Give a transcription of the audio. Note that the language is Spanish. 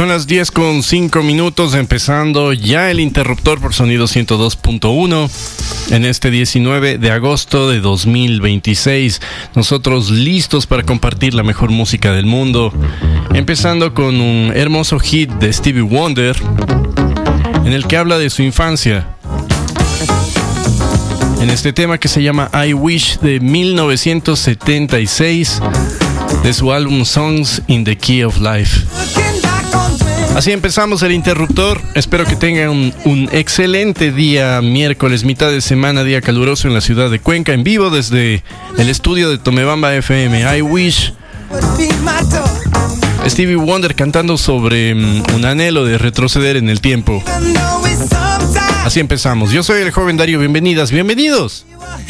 Son las 10:05, empezando ya el interruptor por Sonido 102.1 en este 19 de agosto de 2026. Nosotros listos para compartir la mejor música del mundo, empezando con un hermoso hit de Stevie Wonder en el que habla de su infancia. En este tema que se llama I Wish de 1976 de su álbum Songs in the Key of Life. Así empezamos el interruptor. Espero que tengan un excelente día miércoles, mitad de semana, día caluroso en la ciudad de Cuenca, en vivo desde el estudio de Tomebamba FM. I Wish. Stevie Wonder cantando sobre un anhelo de retroceder en el tiempo. Así empezamos. Yo soy el joven Darío. Bienvenidas, bienvenidos.